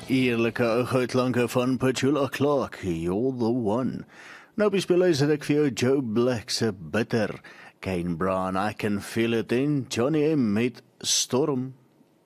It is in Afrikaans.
Eerlike ou goudklanke van Petula Clark, You're the One. Nou bespeluister ek vir jou Joe Black se Bitter, Kane Brown, I Can Feel It in, Johnny M met Storm.